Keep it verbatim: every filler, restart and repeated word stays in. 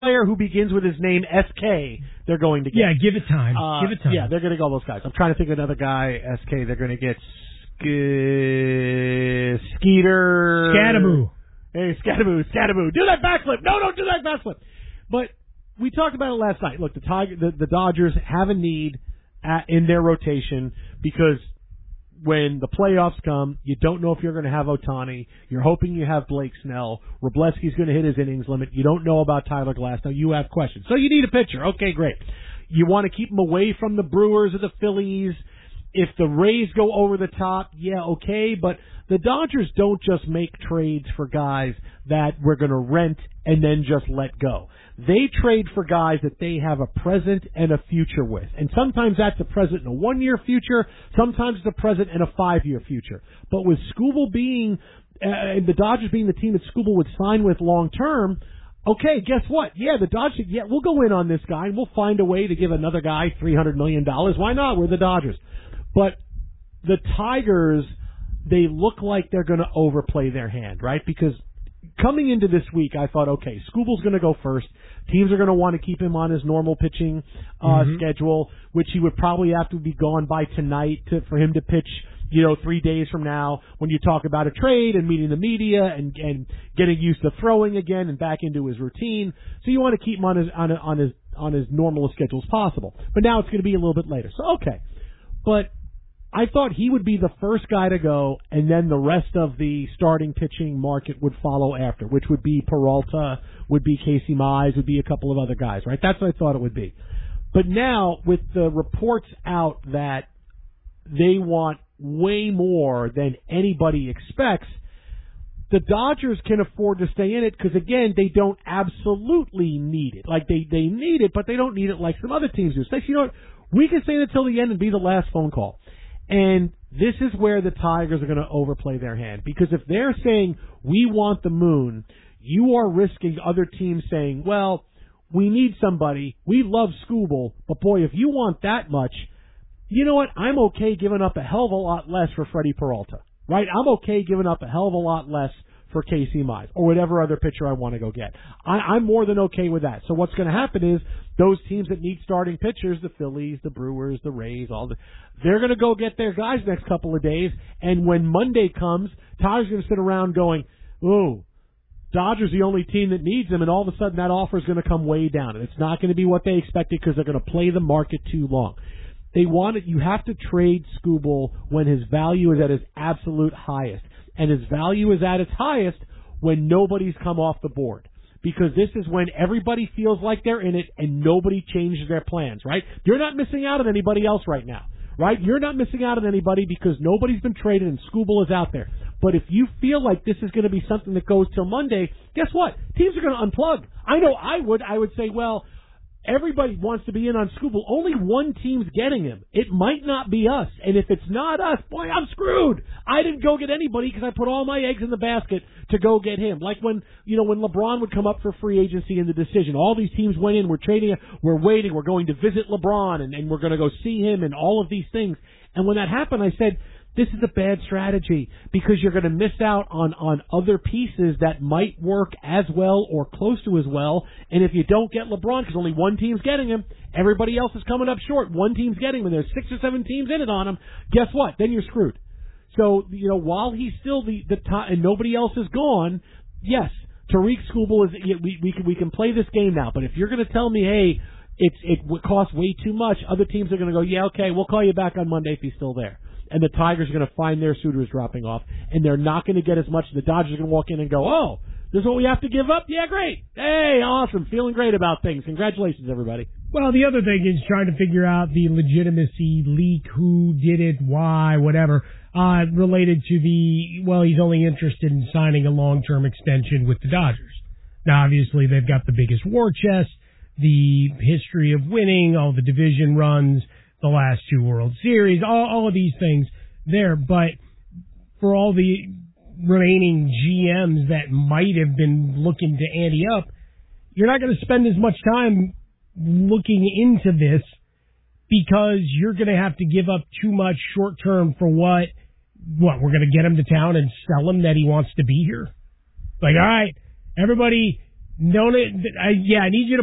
player who begins with his name S K, they're going to get. Yeah, give it time. Uh, give it time. Yeah, they're going to go those guys. I'm trying to think of another guy, S K, they're going to get Sk- Skeeter. Scadaboo. Hey, Scadaboo, Scadaboo. Do that backflip. No, don't do that backflip. But we talked about it last night. Look, the Tiger, the, the Dodgers have a need at, in their rotation because when the playoffs come, you don't know if you're going to have Ohtani. You're hoping you have Blake Snell. Wroblewski's going to hit his innings limit. You don't know about Tyler Glass. Now, you have questions. So you need a pitcher. Okay, great. You want to keep him away from the Brewers or the Phillies. If the Rays go over the top, yeah, okay. But the Dodgers don't just make trades for guys that we're going to rent and then just let go. They trade for guys that they have a present and a future with. And sometimes that's a present and a one-year future. Sometimes it's a present and a five-year future. But with Skubal being, uh, the Dodgers being the team that Skubal would sign with long-term, okay, guess what? Yeah, the Dodgers, yeah, we'll go in on this guy and we'll find a way to give another guy three hundred million dollars. Why not? We're the Dodgers. But the Tigers, they look like they're going to overplay their hand, right? Because coming into this week, I thought, okay, Skubal's going to go first. Teams are going to want to keep him on his normal pitching uh, mm-hmm. schedule, which he would probably have to be gone by tonight to, for him to pitch, you know, three days from now when you talk about a trade and meeting the media and, and getting used to throwing again and back into his routine. So you want to keep him on his, on, on his, on his normal schedule as possible. But now it's going to be a little bit later. So, okay. But I thought he would be the first guy to go, and then the rest of the starting pitching market would follow after, which would be Peralta, would be Casey Mize, would be a couple of other guys, right? That's what I thought it would be. But now, with the reports out that they want way more than anybody expects, the Dodgers can afford to stay in it because, again, they don't absolutely need it. Like, they, they need it, but they don't need it like some other teams do. So, you know what? We can stay until the end and be the last phone call. And this is where the Tigers are going to overplay their hand. Because if they're saying, we want the moon, you are risking other teams saying, well, we need somebody. We love Skubal, but boy, if you want that much, you know what? I'm okay giving up a hell of a lot less for Freddie Peralta, right? I'm okay giving up a hell of a lot less for Casey Mize or whatever other pitcher I want to go get. I, I'm more than okay with that. So what's going to happen is those teams that need starting pitchers, the Phillies, the Brewers, the Rays, all the, they're going to go get their guys next couple of days. And when Monday comes, Tyler's going to sit around going, "Ooh, Dodgers the only team that needs them," and all of a sudden that offer is going to come way down, and it's not going to be what they expected because they're going to play the market too long. They want it. You have to trade Skubal when his value is at his absolute highest. And his value is at its highest when nobody's come off the board. Because this is when everybody feels like they're in it and nobody changes their plans, right? You're not missing out on anybody else right now, right? You're not missing out on anybody because nobody's been traded and Skubal is out there. But if you feel like this is going to be something that goes till Monday, guess what? Teams are going to unplug. I know I would. I would say, well, everybody wants to be in on Skubal. Only one team's getting him. It might not be us. And if it's not us, boy, I'm screwed. I didn't go get anybody because I put all my eggs in the basket to go get him. Like when, you know, when LeBron would come up for free agency in the decision, all these teams went in, we're trading, we're waiting, we're going to visit LeBron, and, and we're going to go see him and all of these things. And when that happened, I said, this is a bad strategy because you're going to miss out on, on other pieces that might work as well or close to as well. And if you don't get LeBron, because only one team's getting him, everybody else is coming up short. One team's getting him, and there's six or seven teams in it on him. Guess what? Then you're screwed. So, you know, while he's still the, the top and nobody else is gone, yes, Tariq Skubal is, we, we can, we can play this game now. But if you're going to tell me, hey, it's, it costs way too much, other teams are going to go, yeah, okay, we'll call you back on Monday if he's still there. And the Tigers are going to find their suitors dropping off, and they're not going to get as much. The Dodgers are going to walk in and go, oh, this is what we have to give up? Yeah, great. Hey, awesome. Feeling great about things. Congratulations, everybody. Well, the other thing is trying to figure out the legitimacy leak, who did it, why, whatever, uh, related to the, well, he's only interested in signing a long-term extension with the Dodgers. Now, obviously, they've got the biggest war chest, the history of winning, all the division runs, the last two World Series, all, all of these things there. But for all the remaining G Ms that might have been looking to ante up, you're not going to spend as much time looking into this because you're going to have to give up too much short term for what, what, we're going to get him to town and sell him that he wants to be here? Like, all right, everybody, Don't it? I, yeah, I need you to